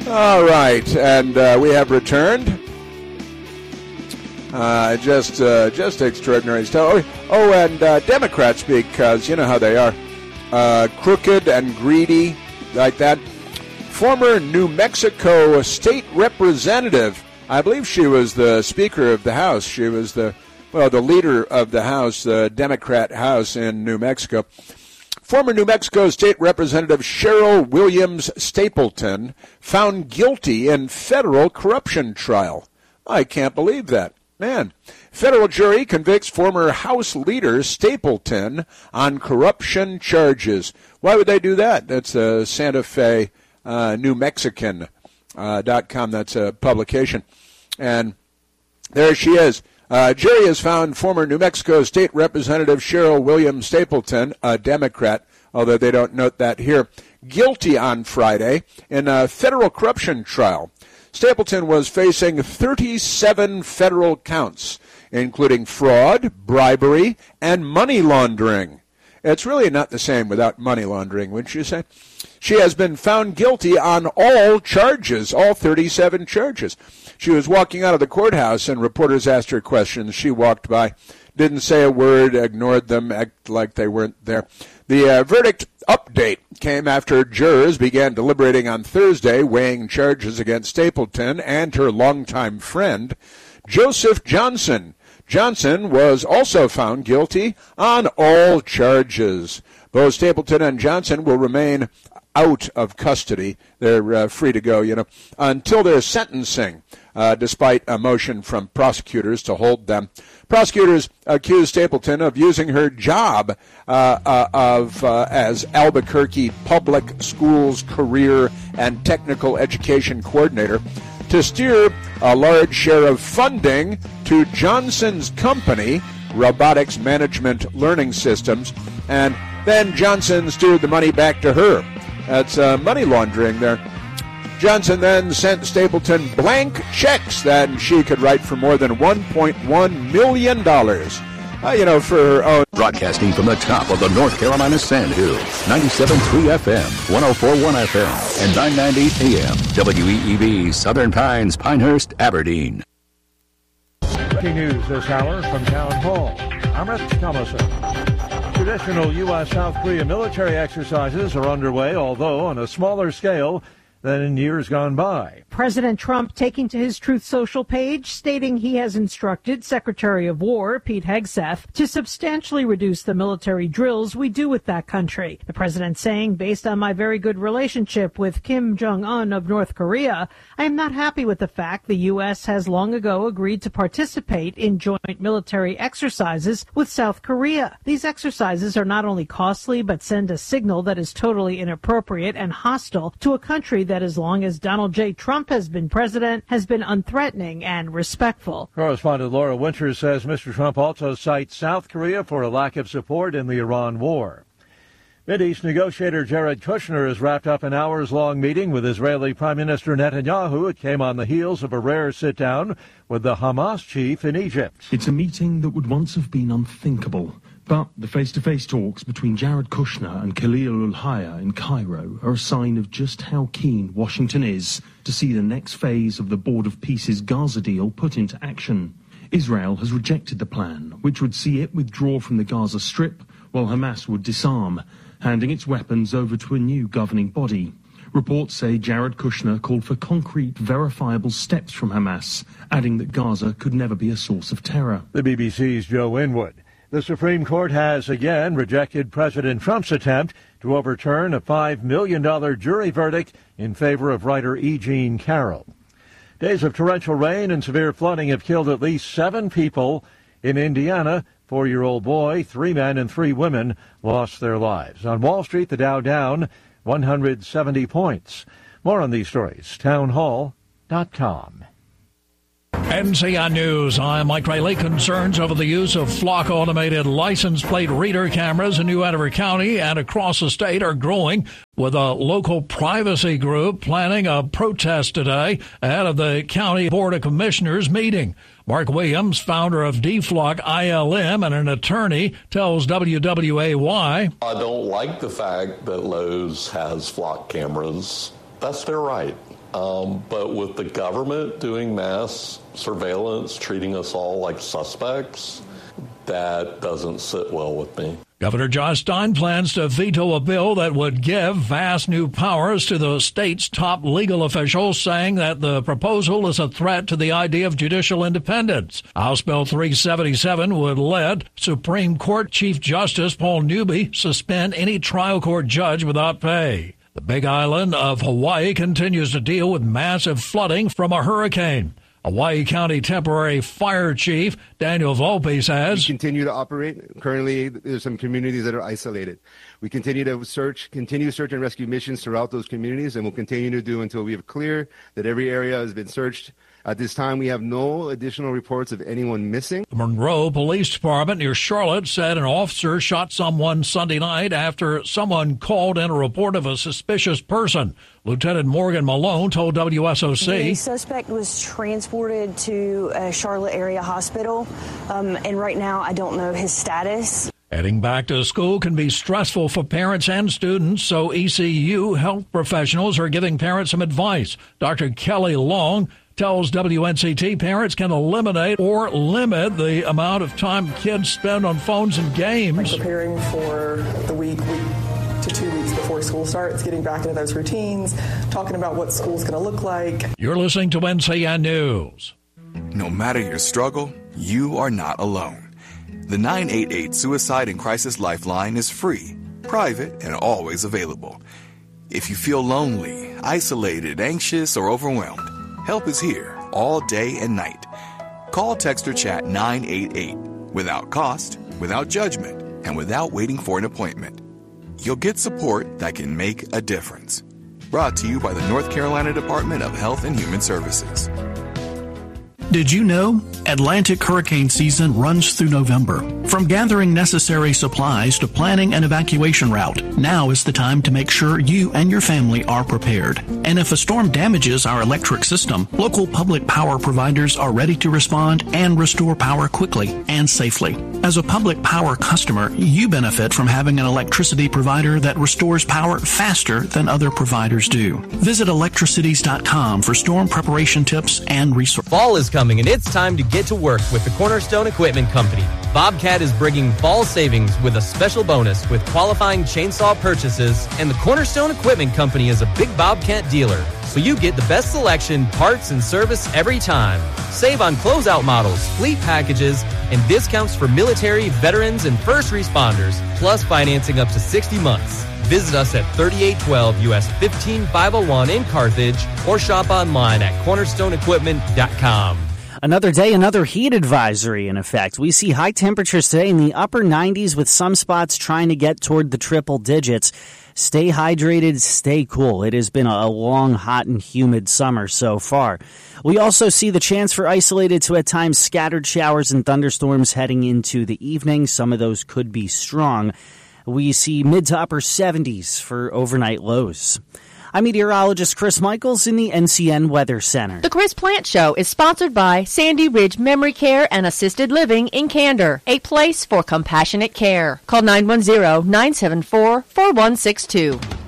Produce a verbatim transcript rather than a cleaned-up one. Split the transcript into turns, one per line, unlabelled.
All right, and uh, we have returned. Uh, just uh, just extraordinary stuff. Oh, oh and uh, Democrats, because you know how they are. Uh, crooked and greedy, like that. Former New Mexico state representative, I believe she was the Speaker of the House. She was the, well, the leader of the House, the Democrat House in New Mexico. Former New Mexico State Representative Cheryl Williams Stapleton found guilty in federal corruption trial. I can't believe that. Man, federal jury convicts former House leader Stapleton on corruption charges. Why would they do that? That's a Santa Fe uh, New Mexican uh, dot com. That's a publication. And there she is. Uh, jury has found former New Mexico State Representative Cheryl Williams Stapleton, a Democrat, although they don't note that here, guilty on Friday in a federal corruption trial. Stapleton was facing thirty-seven federal counts, including fraud, bribery, and money laundering. It's really not the same without money laundering, wouldn't you say? She has been found guilty on all charges, all thirty-seven charges. She was walking out of the courthouse, and reporters asked her questions. She walked by, didn't say a word, ignored them, acted like they weren't there. The uh, verdict update came after jurors began deliberating on Thursday, weighing charges against Stapleton and her longtime friend, Joseph Johnson. Johnson was also found guilty on all charges. Both Stapleton and Johnson will remain out of custody. They're uh, free to go, you know, until their sentencing, uh, despite a motion from prosecutors to hold them. Prosecutors accuse Stapleton of using her job uh, uh, of uh, as Albuquerque Public Schools Career and Technical Education Coordinator to steer a large share of funding to Johnson's company, Robotics Management Learning Systems, and then Johnson steered the money back to her. That's uh, money laundering there. Johnson then sent Stapleton blank checks that she could write for more than one point one million dollars. Uh, you know, for her own.
Broadcasting from the top of the North Carolina Sand Hills, ninety-seven point three F M, one oh four point one F M, and nine ninety A M, W E E V, Southern Pines, Pinehurst, Aberdeen.
Breaking news this hour from Town Hall. I'm Rich Thomason. Traditional U S South Korea military exercises are underway, although on a smaller scale than in years gone by.
President Trump taking to his Truth Social page, stating he has instructed Secretary of War Pete Hegseth to substantially reduce the military drills we do with that country. The president saying, based on my very good relationship with Kim Jong-un of North Korea, I am not happy with the fact the U S has long ago agreed to participate in joint military exercises with South Korea. These exercises are not only costly, but send a signal that is totally inappropriate and hostile to a country that, as long as Donald J. Trump has been president, has been unthreatening and respectful.
Correspondent Laura Winters says Mister Trump also cites South Korea for a lack of support in the Iran war. Mideast negotiator Jared Kushner has wrapped up an hours-long meeting with Israeli Prime Minister Netanyahu. It came on the heels of a rare sit-down with the Hamas chief in Egypt.
It's a meeting that would once have been unthinkable. But the face-to-face talks between Jared Kushner and Khalil al-Hayya in Cairo are a sign of just how keen Washington is to see the next phase of the Board of Peace's Gaza deal put into action. Israel has rejected the plan, which would see it withdraw from the Gaza Strip, while Hamas would disarm, handing its weapons over to a new governing body. Reports say Jared Kushner called for concrete, verifiable steps from Hamas, adding that Gaza could never be a source of terror.
The B B C's Joe Winwood. The Supreme Court has again rejected President Trump's attempt to overturn a five million dollars jury verdict in favor of writer E. Jean Carroll. Days of torrential rain and severe flooding have killed at least seven people in Indiana. Four-year-old boy, three men and three women lost their lives. On Wall Street, the Dow down one hundred seventy points. More on these stories, town hall dot com.
N C I News, I'm Mike Riley. Concerns over the use of Flock automated license plate reader cameras in New Hanover County and across the state are growing, with a local privacy group planning a protest today ahead of the County Board of Commissioners meeting. Mark Williams, founder of D-Flock I L M and an attorney, tells W W A why.
I don't like the fact that Lowe's has Flock cameras. That's their right. Um, but with the government doing mass surveillance, treating us all like suspects, that doesn't sit well with me.
Governor Josh Stein plans to veto a bill that would give vast new powers to the state's top legal officials, saying that the proposal is a threat to the idea of judicial independence. House Bill three seventy-seven would let Supreme Court Chief Justice Paul Newby suspend any trial court judge without pay. The Big Island of Hawaii continues to deal with massive flooding from a hurricane. Hawaii County Temporary Fire Chief Daniel Volpe says,
we continue to operate. Currently, there's some communities that are isolated. We continue to search, continue search and rescue missions throughout those communities, and we'll continue to do until we have clear that every area has been searched. At this time, we have no additional reports of anyone missing.
The Monroe Police Department near Charlotte said an officer shot someone Sunday night after someone called in a report of a suspicious person. Lieutenant Morgan Malone told W S O C.
The suspect was transported to a Charlotte area hospital, um, and right now I don't know his status.
Heading back to school can be stressful for parents and students, so E C U health professionals are giving parents some advice. Doctor Kelly Long tells W N C T parents can eliminate or limit the amount of time kids spend on phones and games.
Like preparing for the week, week to two weeks before school starts, getting back into those routines, talking about what school's going to look like.
You're listening to N C N News.
No matter your struggle, you are not alone. The nine eight eight Suicide and Crisis Lifeline is free, private, and always available. If you feel lonely, isolated, anxious, or overwhelmed, help is here all day and night. Call, text, or chat nine eight eight without cost, without judgment, and without waiting for an appointment. You'll get support that can make a difference. Brought to you by the North Carolina Department of Health and Human Services.
Did you know Atlantic hurricane season runs through November? From gathering necessary supplies to planning an evacuation route, now is the time to make sure you and your family are prepared. And if a storm damages our electric system, local public power providers are ready to respond and restore power quickly and safely. As a public power customer, you benefit from having an electricity provider that restores power faster than other providers do. Visit electricities dot com for storm preparation tips and resources.
Fall is coming and it's time to get to work with the Cornerstone Equipment Company. Bobcat is bringing fall savings with a special bonus with qualifying chainsaw purchases, and the Cornerstone Equipment Company is a big Bobcat dealer, so you get the best selection, parts, and service every time. Save on closeout models, fleet packages, and discounts for military, veterans, and first responders, plus financing up to sixty months. Visit us at thirty-eight twelve U S fifteen five oh one in Carthage or shop online at cornerstone equipment dot com.
Another day, another heat advisory in effect. We see high temperatures today in the upper nineties with some spots trying to get toward the triple digits. Stay hydrated, stay cool. It has been a long, hot, and humid summer so far. We also see the chance for isolated to at times scattered showers and thunderstorms heading into the evening. Some of those could be strong. We see mid to upper seventies for overnight lows. I'm meteorologist Chris Michaels in the N C N Weather Center.
The Chris Plant Show is sponsored by Sandy Ridge Memory Care and Assisted Living in Candor, a place for compassionate care. Call nine one zero, nine seven four, four one six two.